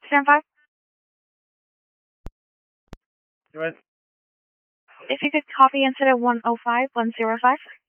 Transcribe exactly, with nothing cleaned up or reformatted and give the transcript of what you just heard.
Stand five. Go ahead. If you could copy incident one oh five, one oh five.